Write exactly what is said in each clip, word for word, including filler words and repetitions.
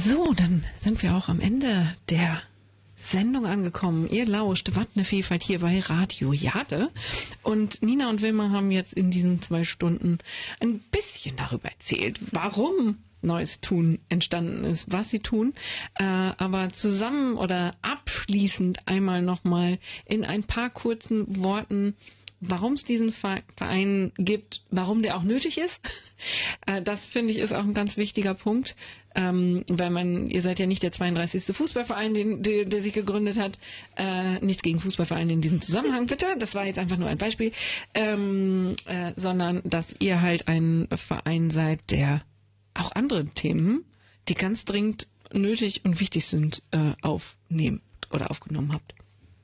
So, dann sind wir auch am Ende der Sendung angekommen. Ihr lauscht Watt ne Vielfalt hier bei Radio Jade. Und Nina und Wilma haben jetzt in diesen zwei Stunden ein bisschen darüber erzählt, warum Neues Tun entstanden ist, was sie tun. Äh, aber zusammen oder abschließend einmal nochmal in ein paar kurzen Worten, warum es diesen Verein gibt, warum der auch nötig ist. Äh, das finde ich ist auch ein ganz wichtiger Punkt, ähm, weil man, ihr seid ja nicht der zweiunddreißigste Fußballverein, den, der, der sich gegründet hat. Äh, nichts gegen Fußballvereine in diesem Zusammenhang, bitte. Das war jetzt einfach nur ein Beispiel. Ähm, äh, sondern, dass ihr halt ein Verein seid, der auch andere Themen, die ganz dringend nötig und wichtig sind, äh, aufnehmen oder aufgenommen habt.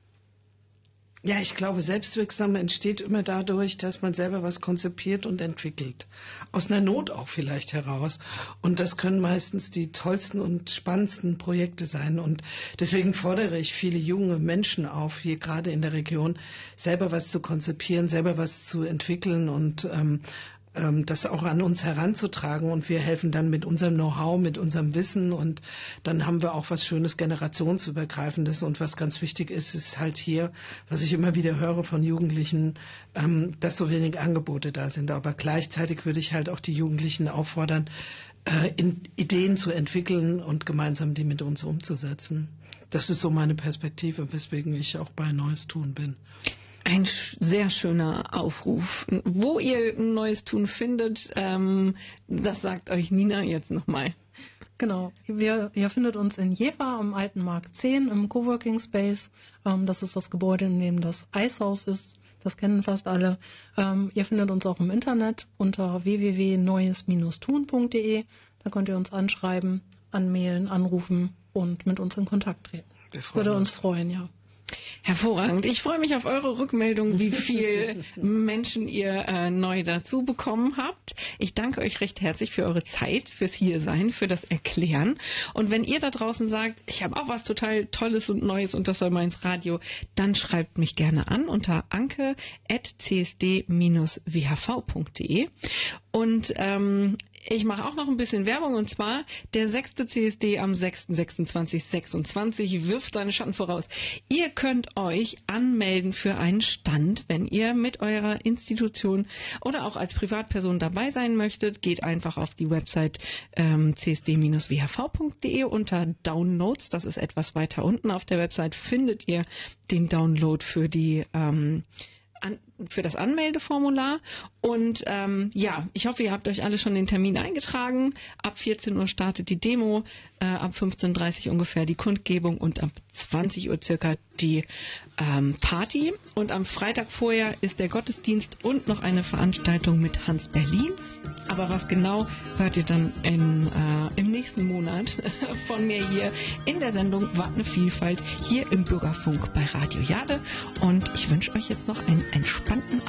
Ja, ich glaube, Selbstwirksam entsteht immer dadurch, dass man selber was konzipiert und entwickelt. Aus einer Not auch vielleicht heraus. Und das können meistens die tollsten und spannendsten Projekte sein. Und deswegen fordere ich viele junge Menschen auf, hier gerade in der Region, selber was zu konzipieren, selber was zu entwickeln und ähm, das auch an uns heranzutragen, und wir helfen dann mit unserem Know-how, mit unserem Wissen, und dann haben wir auch was Schönes generationsübergreifendes. Und was ganz wichtig ist, ist halt hier, was ich immer wieder höre von Jugendlichen, ähm, dass so wenig Angebote da sind. Aber gleichzeitig würde ich halt auch die Jugendlichen auffordern, äh, in Ideen zu entwickeln und gemeinsam die mit uns umzusetzen. Das ist so meine Perspektive, weswegen ich auch bei Neues Tun bin. Ein sehr schöner Aufruf. Wo ihr ein Neues Tun findet, ähm, das sagt euch Nina jetzt nochmal. Genau. Wir, ihr findet uns in Jever am Alten Markt zehn im Coworking Space. Ähm, das ist das Gebäude, in dem das Eishaus ist. Das kennen fast alle. Ähm, ihr findet uns auch im Internet unter w w w punkt neues tun punkt d e. Da könnt ihr uns anschreiben, anmailen, anrufen und mit uns in Kontakt treten. Würde uns freuen, ja. Hervorragend. Ich freue mich auf eure Rückmeldung, wie viele Menschen ihr äh, neu dazu bekommen habt. Ich danke euch recht herzlich für eure Zeit, fürs Hiersein, für das Erklären. Und wenn ihr da draußen sagt, ich habe auch was total Tolles und Neues und das soll mal ins Radio, dann schreibt mich gerne an unter anke at c s d dash w h v punkt d e. Und ähm, ich mache auch noch ein bisschen Werbung, und zwar der sechste C S D am sechsten sechsundzwanzig sechsundzwanzig wirft seine Schatten voraus. Ihr könnt euch anmelden für einen Stand, wenn ihr mit eurer Institution oder auch als Privatperson dabei sein möchtet. Geht einfach auf die Website ähm, c s d dash w h v punkt d e unter Downloads. Das ist etwas weiter unten auf der Website. Findet ihr den Download für die ähm, An, für das Anmeldeformular. Und ähm, ja, ich hoffe, ihr habt euch alle schon den Termin eingetragen. Ab vierzehn Uhr startet die Demo, äh, ab fünfzehn Uhr dreißig ungefähr die Kundgebung und ab zwanzig Uhr circa die ähm, Party. Und am Freitag vorher ist der Gottesdienst und noch eine Veranstaltung mit Hans Berlin. Aber was genau, hört ihr dann in, äh, im nächsten Monat von mir hier in der Sendung Watt ne Vielfalt hier im Bürgerfunk bei Radio Jade. Und ich wünsche euch jetzt noch einen entspannten